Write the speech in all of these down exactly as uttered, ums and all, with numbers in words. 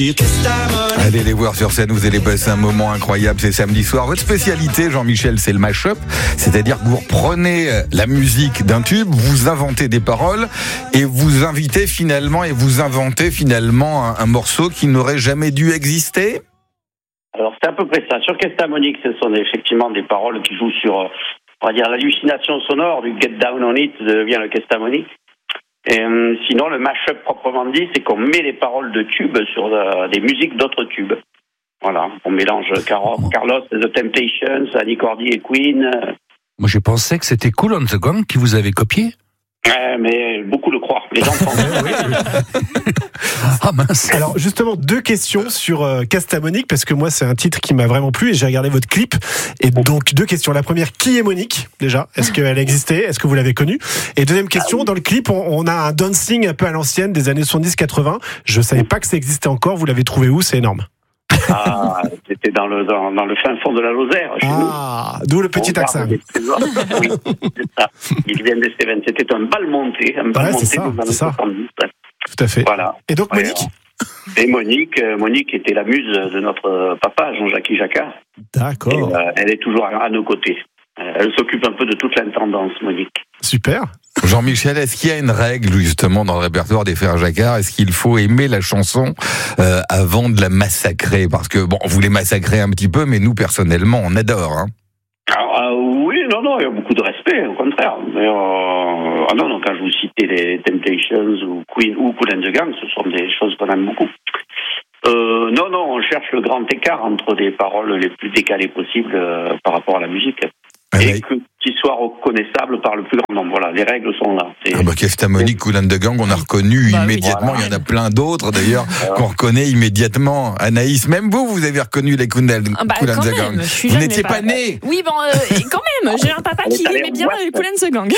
Allez les voir sur scène, vous allez passer un moment incroyable, c'est samedi soir. Votre spécialité, Jean-Michel, c'est le mash-up, c'est-à-dire que vous reprenez la musique d'un tube, vous inventez des paroles et vous invitez finalement et vous inventez finalement un, un morceau qui n'aurait jamais dû exister. Alors c'est à peu près ça. Sur Kestamonic, ce sont effectivement des paroles qui jouent sur, on va dire, l'hallucination sonore du Get Down on It devient le Kestamonic. Et, euh, sinon, le mash-up proprement dit, c'est qu'on met les paroles de tubes sur euh, des musiques d'autres tubes. Voilà, on mélange Carlos, Carlos, The Temptations, Annie Cordy et Queen. Moi, j'ai pensé que c'était Kool and the Gang qui vous avait copié. Ouais, mais beaucoup le croient, les enfants. Ah mince. Alors justement, deux questions sur euh, Kestamonic, parce que moi c'est un titre qui m'a vraiment plu et j'ai regardé votre clip. Et donc deux questions. La première, qui est Monique déjà? Est-ce qu'elle existait? Est-ce que vous l'avez connue? Et deuxième question, dans le clip on, on a un dancing un peu à l'ancienne des années soixante-dix quatre-vingts. Je savais pas que ça existait encore, vous l'avez trouvé où? C'est énorme. Ah, c'était dans le, dans, dans le fin fond de la Lozère, chez ah, nous. D'où le petit on accent. Oui, c'est ça. Il vient de Steven. C'était un bal monté, un bal ouais, monté c'est ça, dans les années soixante-dix. Tout à fait. Voilà. Et donc Monique? Et Monique, Monique était la muse de notre papa, Jean-Jacques Jacquard. D'accord. Et, euh, elle est toujours à nos côtés. Elle s'occupe un peu de toute l'intendance, Monique. Super. Jean-Michel, est-ce qu'il y a une règle justement dans le répertoire des Frères Jacquard? Est-ce qu'il faut aimer la chanson euh, avant de la massacrer? Parce que bon, vous les massacrez un petit peu, mais nous personnellement, on adore. Hein. Alors, euh, oui, non, non, il y a beaucoup de respect, au contraire. Mais, euh, ah non, non, quand je vous citais les Temptations ou Queen ou Kool and the Gang, ce sont des choses qu'on aime beaucoup. Euh, non, non, on cherche le grand écart entre des paroles les plus décalées possibles euh, par rapport à la musique. Et ouais. que, qu'ils soient reconnaissables par le plus grand nombre. Voilà, les règles sont là. C'est... Ah bah, Kestamonic, Kool and the Gang, on a reconnu bah, immédiatement. Oui, voilà. Il y en a plein d'autres d'ailleurs qu'on reconnaît immédiatement. Anaïs, même vous, vous avez reconnu les Kool and, ah bah, Kool and the Gang. Vous jeune, n'étiez pas, pas né. Oui, bon, euh, quand même. J'ai un papa qui aimait bien les Kool and the Gang.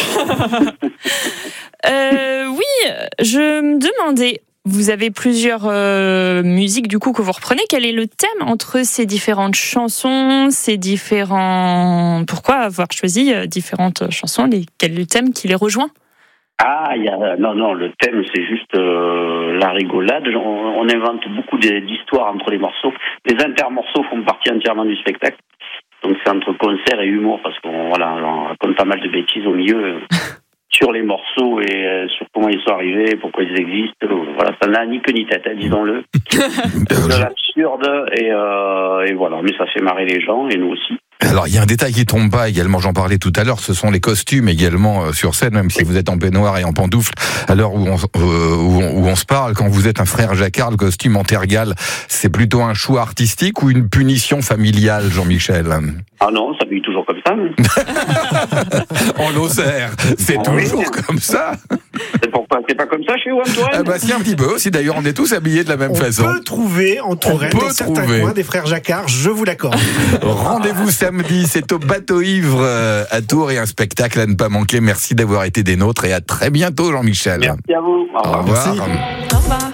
euh, oui, je me demandais. Vous avez plusieurs euh, musiques du coup que vous reprenez. Quel est le thème entre ces différentes chansons, ces différents... Pourquoi avoir choisi euh, différentes chansons? les... Quel est le thème qui les rejoint? Ah, y a... non, non, le thème c'est juste euh, la rigolade. On, on invente beaucoup d'histoires entre les morceaux. Les intermorceaux font partie entièrement du spectacle. Donc c'est entre concert et humour parce qu'on voilà, on raconte pas mal de bêtises au milieu. Sur les morceaux et euh, sur comment ils sont arrivés, pourquoi ils existent. Voilà, ça n'a ni queue ni tête, hein, disons-le. De l'absurde et, euh, et voilà, mais ça fait marrer les gens et nous aussi. Alors, il y a un détail qui tombe pas également, j'en parlais tout à l'heure, ce sont les costumes également euh, sur scène, même si vous êtes en peignoir et en pantoufle, à l'heure où on, euh, où, on, où on se parle, quand vous êtes un frère Jacquard, le costume en tergale, c'est plutôt un choix artistique ou une punition familiale, Jean-Michel? Ah non, ça vit toujours comme ça. En Lozère, c'est ah, toujours oui. Comme ça. C'est pourquoi c'est pas comme ça chez vous, Antoine? Ah bah si, un petit peu aussi, d'ailleurs, on est tous habillés de la même on façon. On peut trouver en Touraine, dans certains trouver. Coins, des frères Jacquard, je vous l'accorde. Rendez-vous samedi, c'est au Bateau Ivre à Tours et un spectacle à ne pas manquer. Merci d'avoir été des nôtres et à très bientôt, Jean-Michel. Merci à vous. Au revoir. Au revoir. Au revoir.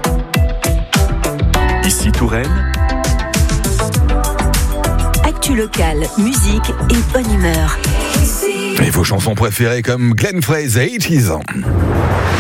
Ici Touraine. Actu locale, musique et bonne humeur. Et vos chansons préférées comme Glenn Frey, quatre-vingt-dix ans.